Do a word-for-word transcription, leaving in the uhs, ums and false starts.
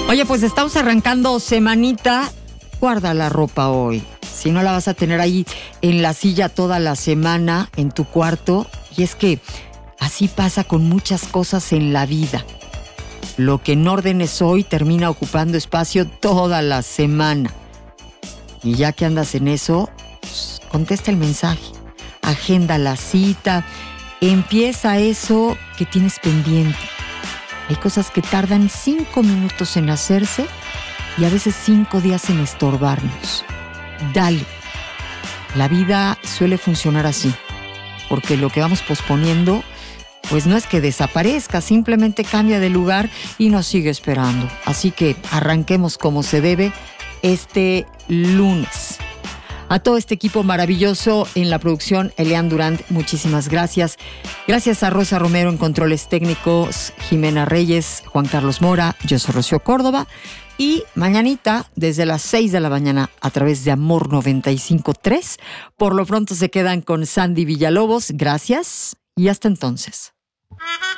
Oye, pues estamos arrancando semanita. Guarda la ropa hoy. Si no la vas a tener ahí en la silla toda la semana, en tu cuarto. Y es que así pasa con muchas cosas en la vida. Lo que en ordenes hoy termina ocupando espacio toda la semana. Y ya que andas en eso, pues, contesta el mensaje. Agenda la cita. Empieza eso que tienes pendiente. Hay cosas que tardan cinco minutos en hacerse y a veces cinco días en estorbarnos. Dale. La vida suele funcionar así, porque lo que vamos posponiendo, pues no es que desaparezca, simplemente cambia de lugar y nos sigue esperando. Así que arranquemos como se debe este lunes. A todo este equipo maravilloso en la producción, Elian Durant, muchísimas gracias. Gracias a Rosa Romero en controles técnicos, Jimena Reyes, Juan Carlos Mora, yo soy Rocío Córdoba. Y mañanita, desde las seis de la mañana, a través de Amor noventa y cinco punto tres. Por lo pronto se quedan con Sandy Villalobos. Gracias y hasta entonces.